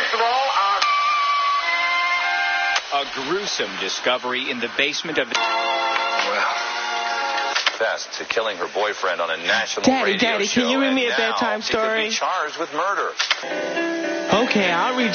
First of all, A gruesome discovery in the basement of... Well, confessed to killing her boyfriend on a national radio Daddy, show. can you read me a and bedtime now she could story? be charged with murder. Okay, I'll read